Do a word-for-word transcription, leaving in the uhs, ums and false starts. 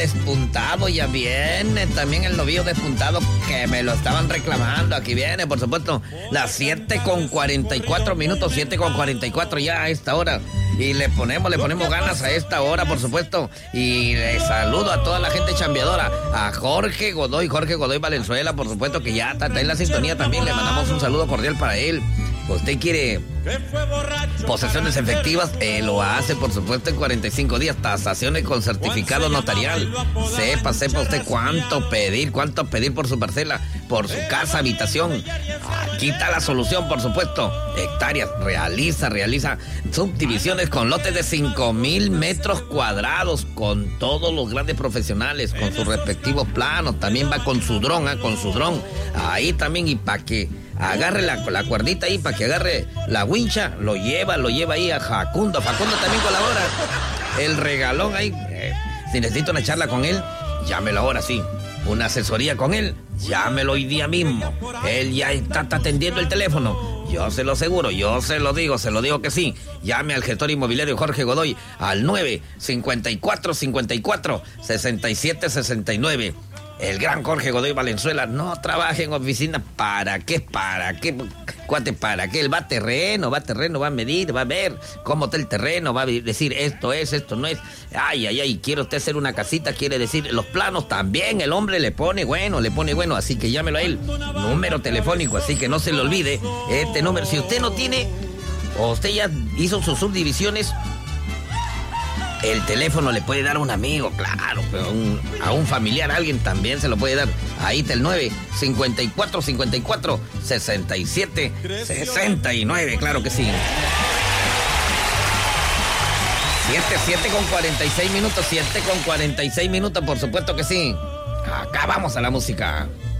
Despuntado, ya viene también el novillo despuntado que me lo estaban reclamando. Aquí viene, por supuesto, las siete con cuarenta y cuatro minutos, siete con cuarenta y cuatro ya a esta hora. Y le ponemos, le ponemos ganas a esta hora, por supuesto. Y le saludo a toda la gente chambeadora. A Jorge Godoy, Jorge Godoy Valenzuela, por supuesto que ya está en la sintonía también. Le mandamos un saludo cordial para él. Usted quiere posesiones efectivas, eh, lo hace por supuesto en cuarenta y cinco días, tasaciones con certificado notarial. Sepa, sepa usted cuánto pedir, cuánto pedir por su parcela, por su casa, habitación. Aquí está la solución, por supuesto. Hectáreas, realiza, realiza subdivisiones con lotes de cinco mil metros cuadrados, con todos los grandes profesionales, con sus respectivos planos. También va con su dron, ¿eh? con su dron. Ahí también, y para que agarre la, la cuerdita ahí, para que agarre la wincha, lo lleva, lo lleva ahí a Facundo. Facundo también colabora. El regalón ahí. Eh, si necesita una charla con él, llámelo ahora, sí. Una asesoría con él, llámelo hoy día mismo. Él ya está, está atendiendo el teléfono. Yo se lo aseguro, yo se lo digo, se lo digo que sí. Llame al gestor inmobiliario Jorge Godoy al nueve cincuenta y cuatro cincuenta y cuatro sesenta y siete sesenta y nueve. El gran Jorge Godoy Valenzuela no trabaja en oficina. ¿Para qué? ¿Para qué? Cuate, ¿para qué? Él va a terreno, va a terreno, va a medir, va a ver cómo está el terreno, va a decir esto es, esto no es. Ay, ay, ay, quiere usted hacer una casita, quiere decir los planos también. El hombre le pone bueno, le pone bueno, así que llámelo a él. Número telefónico, así que no se le olvide este número. Si usted no tiene, o usted ya hizo sus subdivisiones, el teléfono le puede dar a un amigo, claro, pero a un, a un familiar, a alguien también se lo puede dar. Ahí está el nueve cincuenta y cuatro cincuenta y cuatro sesenta y siete sesenta y nueve, claro que sí. siete, siete con cuarenta y seis minutos, siete con cuarenta y seis minutos, por supuesto que sí. Acá vamos a la música.